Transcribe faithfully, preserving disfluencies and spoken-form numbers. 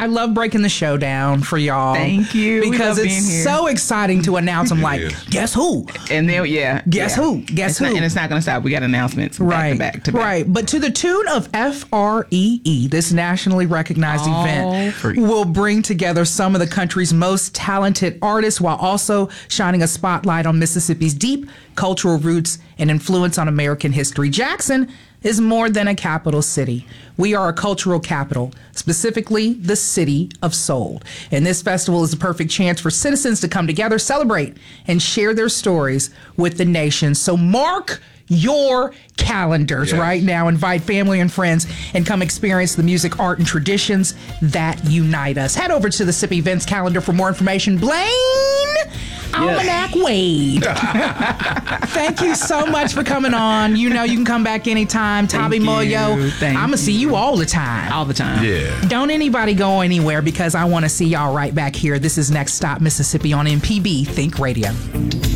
I love breaking the show down for y'all. Thank you. Because we love it's being here. so exciting to announce. I'm like, guess who? And then, yeah. Guess yeah. who? Guess it's who? Not, and it's not going to stop. We got announcements Right. back to back to back. Right. But to the tune of F R E E, this nationally recognized All event free. will bring together some of the country's most talented artists while also shining a spotlight on Mississippi's deep cultural roots and influence on American history. Jackson is more than a capital city. We are a cultural capital, specifically the city of soul. And this festival is the perfect chance for citizens to come together, celebrate, and share their stories with the nation. So mark your calendars Yes. right now. Invite family and friends and come experience the music, art, and traditions that unite us. Head over to the S I P events calendar for more information. Blaine Almanac Wade. Thank you so much for coming on. You know you can come back anytime. Tabi you. Moyo, Thank I'm going to see you all the time. All the time. Yeah. Don't anybody go anywhere because I want to see y'all right back here. This is Next Stop Mississippi on M P B Think Radio.